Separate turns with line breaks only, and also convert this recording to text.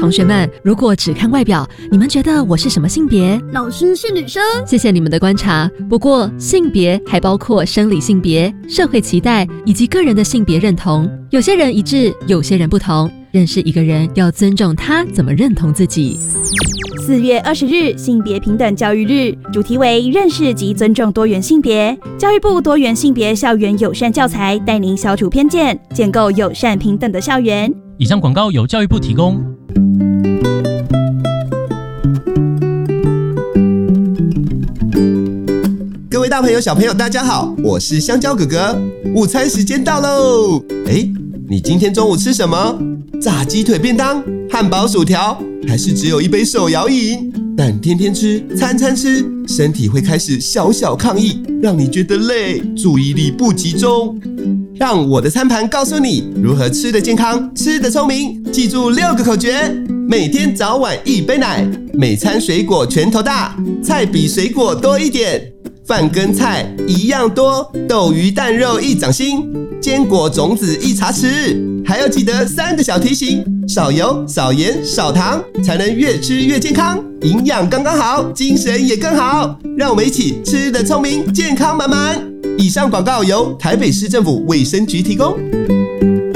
同学们，如果只看外表，你们觉得我是什么性别？
老师是女生。
谢谢你们的观察。不过，性别还包括生理性别、社会期待以及个人的性别认同。有些人一致，有些人不同。认识一个人，要尊重他怎么认同自己。
4月20日，性别平等教育日，主题为认识及尊重多元性别。教育部多元性别校园友善教材带您消除偏见，建构友善平等的校园。
以上广告由教育部提供。
各位大朋友小朋友大家好，我是香蕉哥哥。午餐时间到喽！你今天中午吃什么？炸鸡腿便当、汉堡薯条，还是只有一杯手摇饮？但天天吃，餐餐吃，身体会开始小小抗议，让你觉得累，注意力不集中。让我的餐盘告诉你如何吃得健康，吃得聪明。记住6个口诀：每天早晚1杯奶，每餐水果拳头大，菜比水果多一点，饭跟菜一样多，豆鱼蛋肉1掌心，坚果种子1茶匙。还要记得3个小提醒：少油、少盐、少糖，才能越吃越健康，营养刚刚好，精神也更好。让我们一起吃得聪明，健康满满。以上广告由台北市政府卫生局提供。